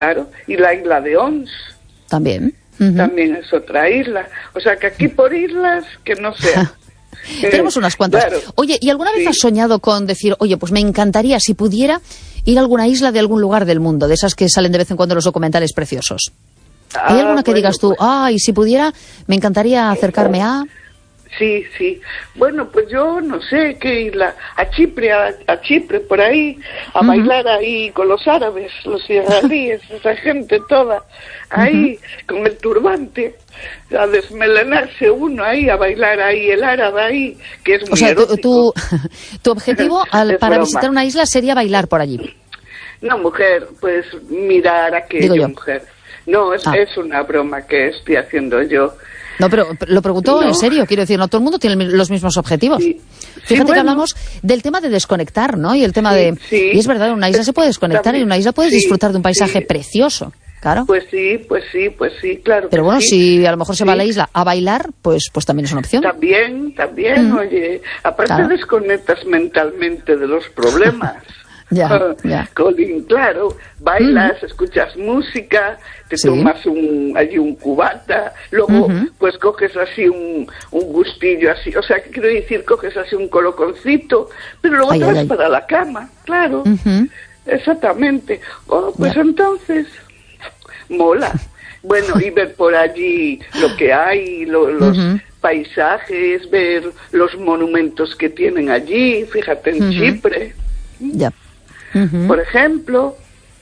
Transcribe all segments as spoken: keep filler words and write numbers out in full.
Claro, y la isla de Ons. También. Uh-huh. También es otra isla. O sea, que aquí por islas, que no sea. Tenemos unas cuantas. Claro. Oye, ¿y alguna vez Sí. has soñado con decir, oye, pues me encantaría, si pudiera, ir a alguna isla de algún lugar del mundo, de esas que salen de vez en cuando los documentales preciosos? ¿Hay Ah, alguna que bueno, digas tú, pues, ay, si pudiera, me encantaría acercarme a...? Sí, sí. Bueno, pues yo no sé qué isla. A Chipre, a, a Chipre, por ahí, a uh-huh. bailar ahí con los árabes, los israelíes, esa gente toda, ahí, uh-huh. con el turbante, a desmelenarse uno ahí, a bailar ahí, el árabe ahí, que es muy O sea, tu, erótico. tu, tu objetivo al, para broma. visitar una isla sería bailar por allí. No, mujer, pues mirar aquello, Digo yo. mujer. No, es, Ah. es una broma que estoy haciendo yo. No, pero lo pregunto No. en serio, quiero decir, no todo el mundo tiene los mismos objetivos. Sí. Fíjate Sí, que bueno. hablamos del tema de desconectar, ¿no? Y el tema Sí, de... sí. Y es verdad, en una isla se puede desconectar También, y en una isla puedes sí, disfrutar de un paisaje sí. precioso, claro. Pues sí, pues sí, pues sí, claro. Pero que bueno, sí. si a lo mejor se va a la Sí. isla a bailar, pues pues también es una opción. También, también, Mm. oye, aparte Claro. desconectas mentalmente de los problemas. Ya, ya. Colín, claro, bailas, escuchas música, te Sí. tomas un, allí un cubata, luego Ujú. pues coges así un, un gustillo así, o sea, quiero decir, coges así un coloconcito, pero luego Ay, te ay, vas ay. para la cama, claro, Ujú. exactamente. Oh, pues Ya. entonces, mola. Bueno, y ver por allí lo que hay, lo- los Ujú. paisajes, ver los monumentos que tienen allí, fíjate en Ujú. Chipre, Ya. Ujú. por ejemplo.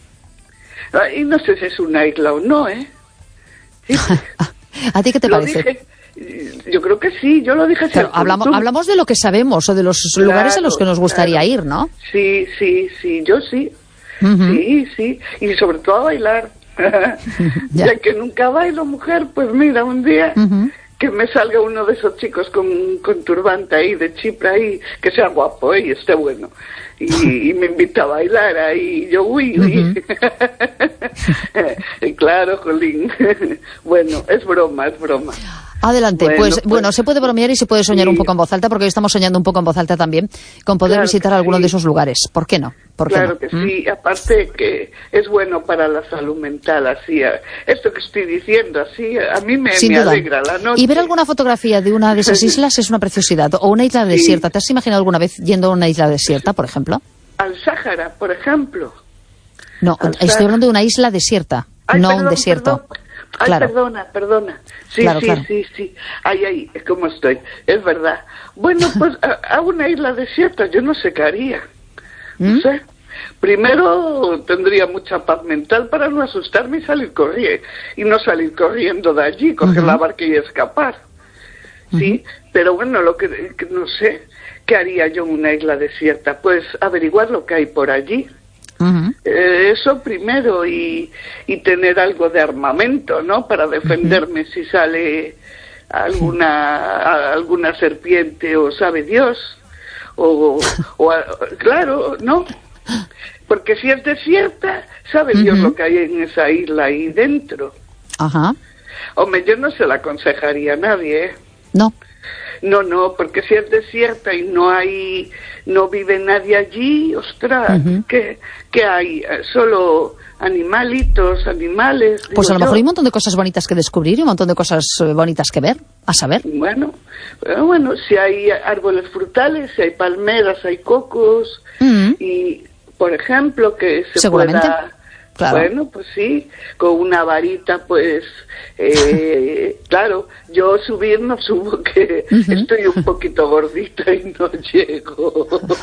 Ah, y no sé si es una isla o no, ¿eh? Chipre. ¿A ti qué te Lo parece? dije, yo creo que sí, yo lo dije así. Claro, al hablamos, tuntún. hablamos de lo que sabemos o de los Claro, lugares a los que nos gustaría claro. ir, ¿no? Sí, sí, sí, yo sí. Ujú. Sí, sí, y sobre todo a bailar. Ya. Ya que nunca bailo, mujer, pues mira, un día Ujú. que me salga uno de esos chicos con, con turbante ahí, de Chipre ahí, que sea guapo ¿eh? Y esté bueno. Y, y me invita a bailar ahí, y yo, uy, uy. Claro, Jolín. Bueno, es broma, es broma. Adelante, Bueno, pues, pues, bueno, se puede bromear y se puede soñar sí. un poco en voz alta, porque hoy estamos soñando un poco en voz alta también, con poder Claro visitar que alguno sí. de esos lugares. ¿Por qué no? ¿Por qué Claro no? que ¿Mm? sí, aparte que es bueno para la salud mental, así, eh, esto que estoy diciendo, así, a mí me, Sin me duda. alegra la noche. Y ver alguna fotografía de una de esas islas es una preciosidad. O una isla Sí. desierta. ¿Te has imaginado alguna vez yendo a una isla desierta, por ejemplo? Al Sáhara, por ejemplo. No, Al estoy Sáhara. hablando de una isla desierta, Ay, no perdón, un desierto. perdón. Ay, Claro. perdona, perdona. Sí, Claro, sí, claro. sí, sí. Ay, ay, ¿cómo estoy? Es verdad. Bueno, pues a, a una isla desierta yo no sé qué haría. No ¿Mm? sé. Primero tendría mucha paz mental para no asustarme y salir corriendo. Y no salir corriendo de allí, coger Ujú. la barca y escapar. Sí, pero bueno, lo que, que no sé, ¿qué haría yo en una isla desierta? Pues averiguar lo que hay por allí. Ujú. Eh, eso primero y, y tener algo de armamento, ¿no? Para defenderme si sale alguna a- alguna serpiente o sabe Dios o, o a- claro, ¿no? Porque si es desierta, sabe Dios Ujú. lo que hay en esa isla ahí dentro. Ajá. Hombre, yo no se la aconsejaría a nadie, ¿eh? No. No, no, porque si es desierta y no hay, no vive nadie allí, ostras, Ujú. ¿qué, qué hay? Eh, Solo animalitos, animales. Pues digo a lo mejor yo. hay un montón de cosas bonitas que descubrir y un montón de cosas eh, bonitas que ver, a saber. Bueno, pero bueno, si hay árboles frutales, si hay palmeras, hay cocos, Mm. y por ejemplo que se Seguramente. pueda, Claro. bueno, pues sí, con una varita, pues, eh, claro, yo subir no subo, que Ujú. estoy un poquito gordita y no llego.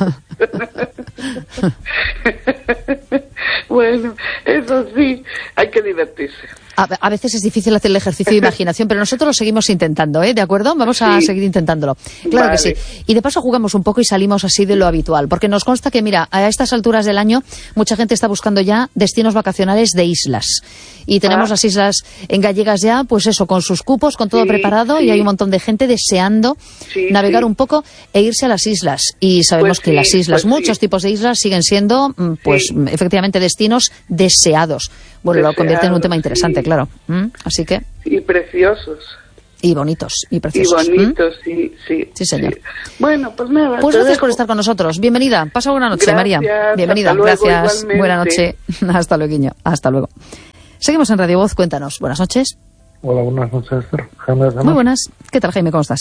Bueno, eso sí, hay que divertirse. A, a veces es difícil hacer el ejercicio de imaginación, pero nosotros lo seguimos intentando, ¿eh? ¿De acuerdo? Vamos a Sí. seguir intentándolo. Claro Vale. que sí. Y de paso jugamos un poco y salimos así de lo habitual, porque nos consta que, mira, a estas alturas del año mucha gente está buscando ya destinos vacacionales de islas. Y tenemos Ah. las islas en gallegas ya, pues eso, con sus cupos, con todo Sí, preparado, sí. y hay un montón de gente deseando Sí, navegar sí. un poco e irse a las islas. Y sabemos Pues que sí, las islas, pues muchos sí. tipos de islas, siguen siendo, mm, pues, Sí. mm, efectivamente, destinos deseados. Bueno, lo convierte en un Deseados, tema interesante, sí. claro. ¿Mm? Así que, Y preciosos. y bonitos, y Y preciosos. bonitos, sí, sí. Sí, señor. Bueno, pues nada. Pues te gracias por dejo. estar con nosotros. Bienvenida. Pasa buena noche, Gracias, María. Bienvenida. hasta luego, Gracias. igualmente. Buena noche. Hasta luego, Hasta luego. Seguimos en Radio Voz, cuéntanos. Buenas noches. Hola, buenas noches, Jaime. Muy buenas. ¿Qué tal, Jaime? ¿Cómo estás?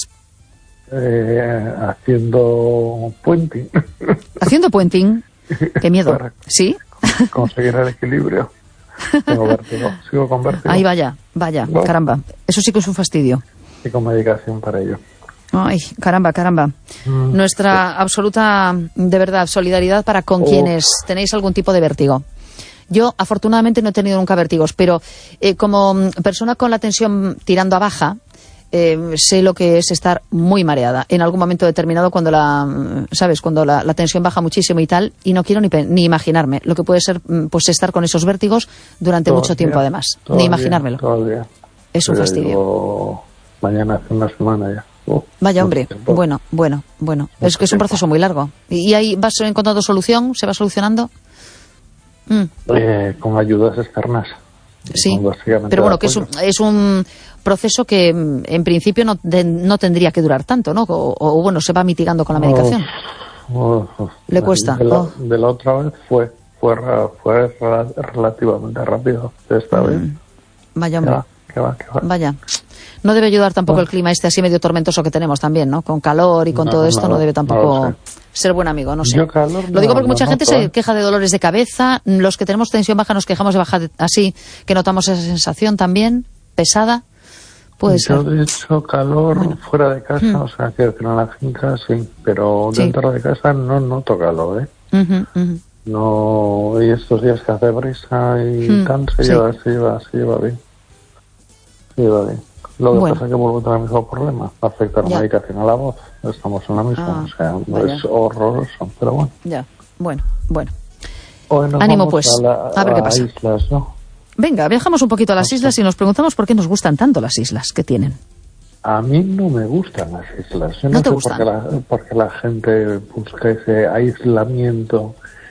Eh, haciendo puenting. ¿Haciendo puenting? Qué miedo. Para ¿Sí? conseguir el equilibrio. Tengo vértigo. Sigo con vértigo. Ahí vaya, vaya, No. caramba. Eso sí que es un fastidio. Y con medicación para ello. Ay, caramba, caramba. Mm, Nuestra absoluta, de verdad, solidaridad para con Oh. quienes tenéis algún tipo de vértigo. Yo, afortunadamente, no he tenido nunca vértigos, pero eh, como mm, persona con la tensión tirando a baja, eh, sé lo que es estar muy mareada en algún momento determinado cuando la, mm, ¿sabes? Cuando la, la tensión baja muchísimo y tal, y no quiero ni, pe- ni imaginarme lo que puede ser, mm, pues, estar con esos vértigos durante todo mucho el tiempo, día, además. todo Ni el día, imaginármelo. todo el día. Es un Yo fastidio. llevo mañana hace una semana ya. Uh, Vaya, mucho hombre. tiempo. Bueno, bueno, bueno. Es Mucho que es un tiempo. proceso muy largo. ¿Y y ahí vas encontrando solución? ¿Se va solucionando? Mm, Eh, con ayudas externas. sí. Con básicamente Pero bueno, de que es un, apoyo. es un proceso que mm, en principio no, de- no tendría que durar tanto, ¿no? O, o, bueno, se va mitigando con la medicación. Oh, oh, Le de- cuesta, De la, oh. de la otra vez fue fue, ra- fue ra- relativamente rápido. Esta vez. Vaya, Que hombre. va, que va, que va. Vaya. No debe ayudar tampoco Bueno. el clima este así medio tormentoso que tenemos también, ¿no? Con calor y con No, todo esto no, no, debe no tampoco lo sé. ser buen amigo, no sé. Yo calor Lo digo no- porque no mucha gente noto, se ¿eh? queja de dolores de cabeza. Los que tenemos tensión baja nos quejamos de baja de- así, que notamos esa sensación también pesada. Puede Yo, ser. de hecho, calor Bueno. fuera de casa, Mm. o sea, que en la finca sí, pero Sí. dentro de casa no noto calor, ¿eh? Ujú, ujú. No, y estos días que hace brisa y Mm, tal, se sí. lleva, se lleva, se lleva bien. Se lleva bien. Lo que Bueno. pasa es que vuelvo a tener el mismo problema, afectar Ya. medicación a la voz. Estamos en la misma, Ah, o sea, no vaya. es horroroso, pero bueno. Ya, bueno, bueno. Hoy nos Ánimo, vamos pues. a, la- A ver qué a pasa. islas, ¿no? Venga, viajamos un poquito a las islas y nos preguntamos por qué nos gustan tanto las islas que tienen. A mí no me gustan las islas. Yo ¿No no, te sé gustan? por qué, la, por qué la gente busca ese aislamiento